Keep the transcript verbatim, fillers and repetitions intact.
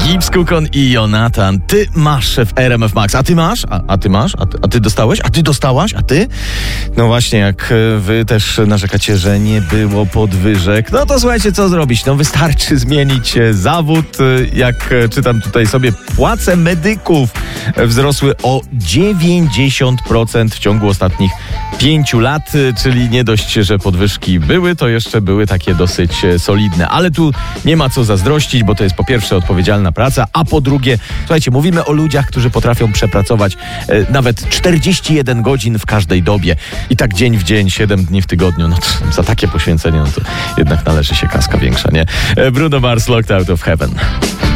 Gibbs, Kukon i Jonatan. Ty masz w R M F Max. A ty masz? A, a ty masz? A ty, a ty dostałeś? A ty dostałaś? A ty? No właśnie, jak wy też narzekacie, że nie było podwyżek, no to słuchajcie, co zrobić? No wystarczy zmienić zawód. Jak czytam tutaj sobie, płace medyków wzrosły o dziewięćdziesiąt procent w ciągu ostatnich pięciu lat, czyli nie dość, że podwyżki były, to jeszcze były takie dosyć solidne. Ale tu nie ma co zazdrościć, bo to jest po pierwsze odpowiedzialna praca, a po drugie, słuchajcie, mówimy o ludziach, którzy potrafią przepracować e, nawet czterdzieści jeden godzin w każdej dobie i tak dzień w dzień, siedem dni w tygodniu. No to, za takie poświęcenie, no to jednak należy się kaska większa, nie? Bruno Mars, Locked Out of Heaven.